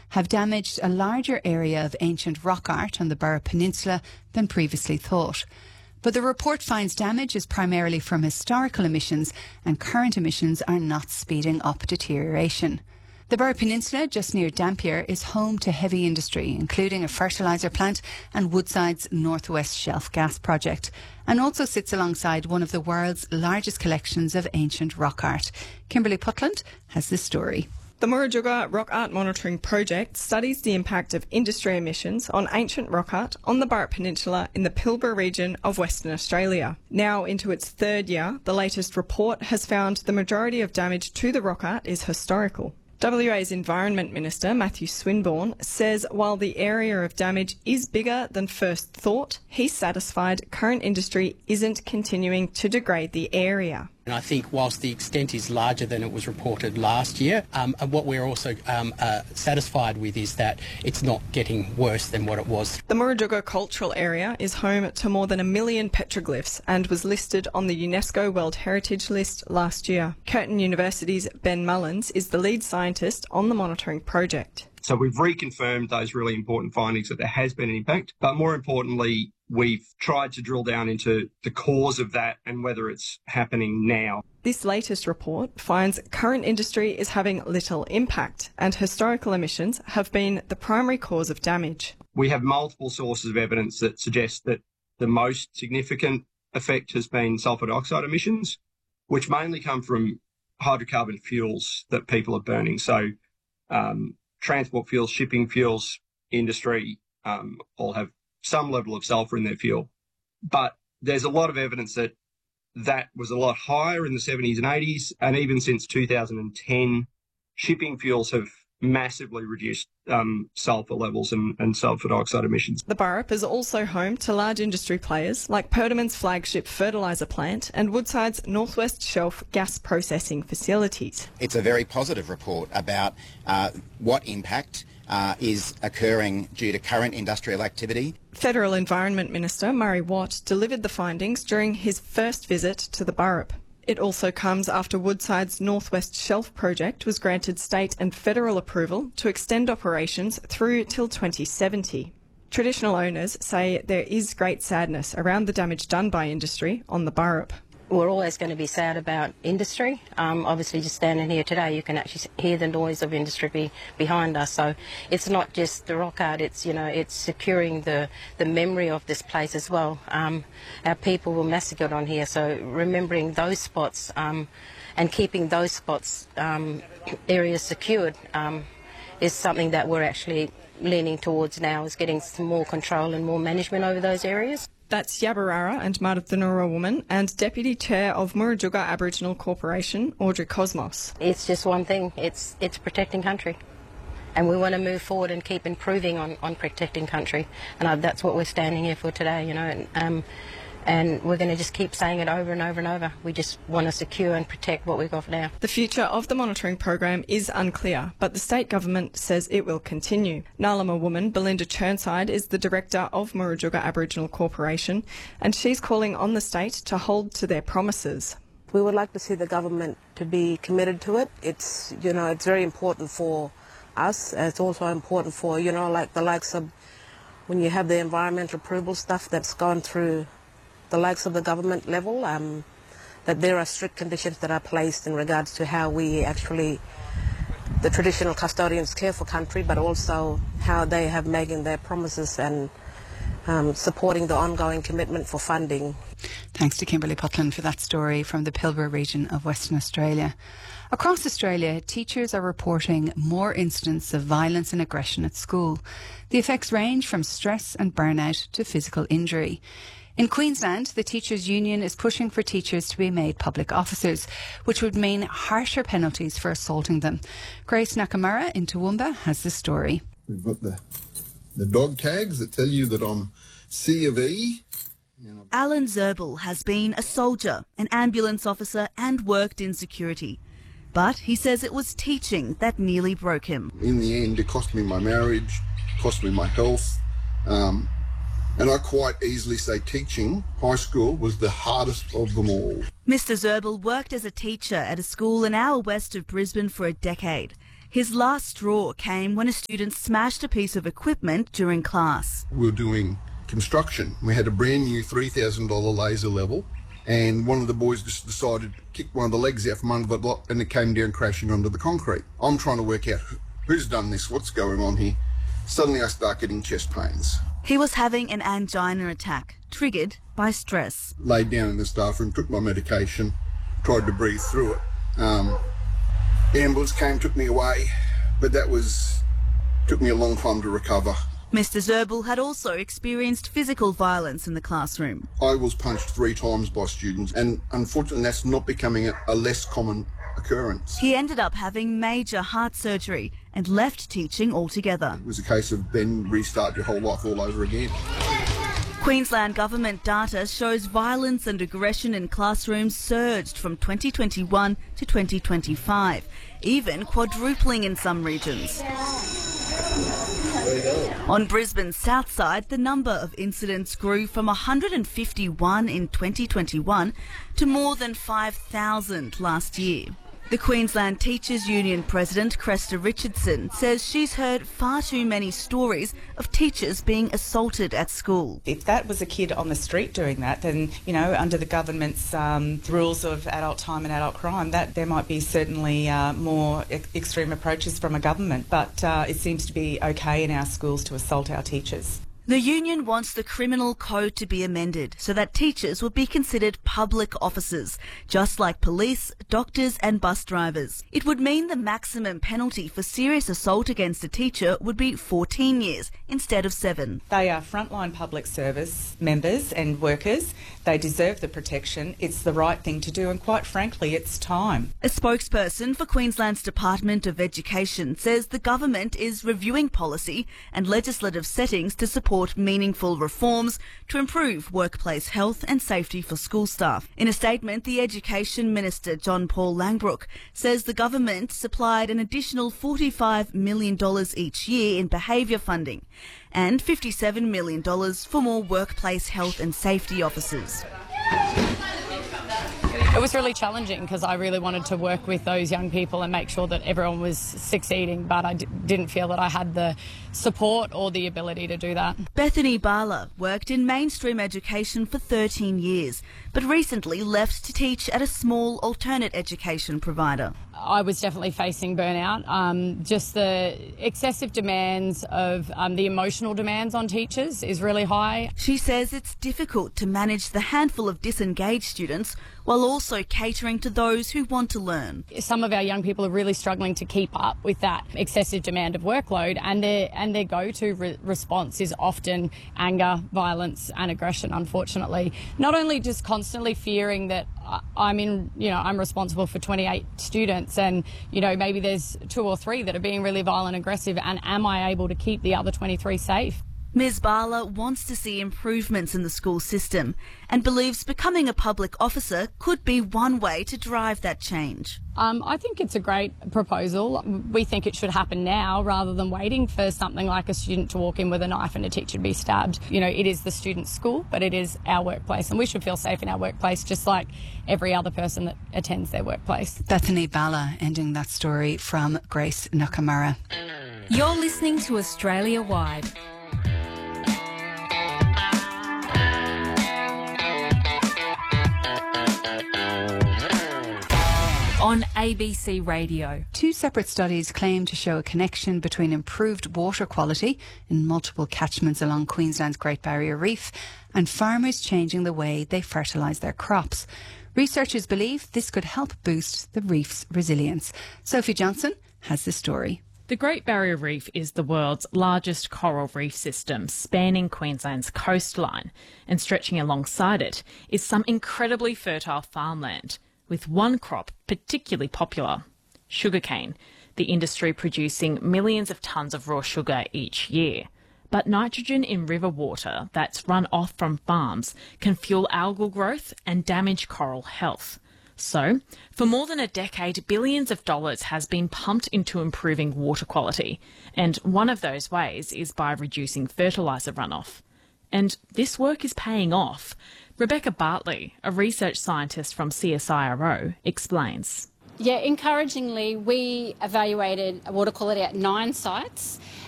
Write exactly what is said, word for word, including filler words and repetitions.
have damaged a larger area of ancient rock art on the Burrup Peninsula than previously thought. But the report finds damage is primarily from historical emissions, and current emissions are not speeding up deterioration. The Burrup Peninsula, just near Dampier, is home to heavy industry, including a fertiliser plant and Woodside's Northwest Shelf gas project, and also sits alongside one of the world's largest collections of ancient rock art. Kimberly Putland has this story. The Murujuga Rock Art Monitoring Project studies the impact of industry emissions on ancient rock art on the Burrup Peninsula in the Pilbara region of Western Australia. Now into its third year, the latest report has found the majority of damage to the rock art is historical. W A's Environment Minister, Matthew Swinburne, says while the area of damage is bigger than first thought, he's satisfied current industry isn't continuing to degrade the area. And I think whilst the extent is larger than it was reported last year, um, and what we're also um, uh, satisfied with is that it's not getting worse than what it was. The Murujuga Cultural Area is home to more than a million petroglyphs and was listed on the UNESCO World Heritage List last year. Curtin University's Ben Mullins is the lead scientist on the monitoring project. So we've reconfirmed those really important findings that there has been an impact, but more importantly, we've tried to drill down into the cause of that and whether it's happening now. This latest report finds current industry is having little impact and historical emissions have been the primary cause of damage. We have multiple sources of evidence that suggest that the most significant effect has been sulphur dioxide emissions, which mainly come from hydrocarbon fuels that people are burning. So um, transport fuels, shipping fuels, industry um, all have some level of sulphur in their fuel. But there's a lot of evidence that that was a lot higher in the seventies and eighties, and even since two thousand ten, shipping fuels have massively reduced um, sulphur levels and, and sulphur dioxide emissions. The Burrup is also home to large industry players like Perdaman's flagship fertiliser plant and Woodside's Northwest Shelf gas processing facilities. It's a very positive report about uh, what impact Uh, is occurring due to current industrial activity. Federal Environment Minister Murray Watt delivered the findings during his first visit to the Burrup. It also comes after Woodside's Northwest Shelf project was granted state and federal approval to extend operations through till twenty seventy. Traditional owners say there is great sadness around the damage done by industry on the Burrup. We're always going to be sad about industry. Um, obviously, just standing here today, you can actually hear the noise of industry be behind us. So it's not just the rock art, it's, you know, it's securing the, the memory of this place as well. Um, our people were massacred on here, so remembering those spots um, and keeping those spots, um, areas secured um, is something that we're actually leaning towards now, is getting some more control and more management over those areas. That's Yabarara and Marthanura woman and Deputy Chair of Murujuga Aboriginal Corporation, Audrey Cosmos. It's just one thing, it's it's protecting country. And we want to move forward and keep improving on, on protecting country. And uh, that's what we're standing here for today, you know. And, um, and we're going to just keep saying it over and over and over. We just want to secure and protect what we've got now. The future of the monitoring program is unclear, but the state government says it will continue. Nalama woman Belinda Churnside is the director of Murujuga Aboriginal Corporation, and she's calling on the state to hold to their promises. We would like to see the government to be committed to it. It's, you know, it's very important for us. It's also important for, you know, like the likes of when you have the environmental approval stuff that's gone through the likes of the government level, um, that there are strict conditions that are placed in regards to how we actually, the traditional custodians, care for country, but also how they have making their promises and um, supporting the ongoing commitment for funding. Thanks to Kimberly Putland for that story from the Pilbara region of Western Australia. Across Australia, teachers are reporting more incidents of violence and aggression at school. The effects range from stress and burnout to physical injury. In Queensland, the Teachers' Union is pushing for teachers to be made public officers, which would mean harsher penalties for assaulting them. Grace Nakamura in Toowoomba has the story. We've got the, the dog tags that tell you that I'm C of E. You know. Alan Zerbel has been a soldier, an ambulance officer and worked in security. But he says it was teaching that nearly broke him. In the end, it cost me my marriage, cost me my health. Um, And I quite easily say teaching, high school, was the hardest of them all. Mister Zerbel worked as a teacher at a school an hour west of Brisbane for a decade. His last straw came when a student smashed a piece of equipment during class. We were doing construction. We had a brand new three thousand dollars laser level, and one of the boys just decided to kick one of the legs out from under the block, and it came down crashing onto the concrete. I'm trying to work out who's done this, what's going on here. Suddenly I start getting chest pains. He was having an angina attack, triggered by stress. Laid down in the staff room, took my medication, tried to breathe through it. Um, the ambulance came, took me away, but that was, took me a long time to recover. Mister Zerbel had also experienced physical violence in the classroom. I was punched three times by students, and unfortunately that's not becoming a, a less common occurrence. He ended up having major heart surgery and left teaching altogether. It was a case of then restart your whole life all over again. Queensland government data shows violence and aggression in classrooms surged from twenty twenty-one to twenty twenty-five, even quadrupling in some regions. On Brisbane's south side, the number of incidents grew from one hundred fifty-one in twenty twenty-one to more than five thousand last year. The Queensland Teachers Union President, Cresta Richardson, says she's heard far too many stories of teachers being assaulted at school. If that was a kid on the street doing that, then, you know, under the government's um, rules of adult time and adult crime, that there might be certainly uh, more e- extreme approaches from a government. But uh, it seems to be okay in our schools to assault our teachers. The union wants the criminal code to be amended so that teachers will be considered public officers, just like police, doctors and bus drivers. It would mean the maximum penalty for serious assault against a teacher would be fourteen years instead of seven. They are frontline public service members and workers. They deserve the protection. It's the right thing to do, and quite frankly, it's time. A spokesperson for Queensland's Department of Education says the government is reviewing policy and legislative settings to support meaningful reforms to improve workplace health and safety for school staff. In a statement, the Education Minister, John Paul Langbroek, says the government supplied an additional forty-five million dollars each year in behaviour funding and fifty-seven million dollars for more workplace health and safety officers. It was really challenging because I really wanted to work with those young people and make sure that everyone was succeeding, but I d- didn't feel that I had the support or the ability to do that. Bethany Bala worked in mainstream education for thirteen years, but recently left to teach at a small alternate education provider. I was definitely facing burnout, um, just the excessive demands of um, the emotional demands on teachers is really high. She says it's difficult to manage the handful of disengaged students while also catering to those who want to learn. Some of our young people are really struggling to keep up with that excessive demand of workload, and their, and their go-to re- response is often anger, violence and aggression, unfortunately. Not only just constantly fearing that I'm in, you know, I'm responsible for twenty-eight students and, you know, maybe there's two or three that are being really violent and aggressive, and am I able to keep the other twenty-three safe? Miz Bala wants to see improvements in the school system and believes becoming a public officer could be one way to drive that change. Um, I think it's a great proposal. We think it should happen now rather than waiting for something like a student to walk in with a knife and a teacher to be stabbed. You know, it is the student's school, but it is our workplace, and we should feel safe in our workplace just like every other person that attends their workplace. Bethany Bala ending that story from Grace Nakamura. You're listening to Australia Wide. On A B C Radio. Two separate studies claim to show a connection between improved water quality in multiple catchments along Queensland's Great Barrier Reef and farmers changing the way they fertilise their crops. Researchers believe this could help boost the reef's resilience. Sophie Johnson has the story. The Great Barrier Reef is the world's largest coral reef system, spanning Queensland's coastline, and stretching alongside it is some incredibly fertile farmland, with one crop particularly popular, sugarcane, the industry producing millions of tonnes of raw sugar each year. But nitrogen in river water that's run off from farms can fuel algal growth and damage coral health. So, for more than a decade, billions of dollars has been pumped into improving water quality, and one of those ways is by reducing fertiliser runoff. And this work is paying off. Rebecca Bartley, a research scientist from C S I R O, explains. Yeah, encouragingly, we evaluated water quality at nine sites,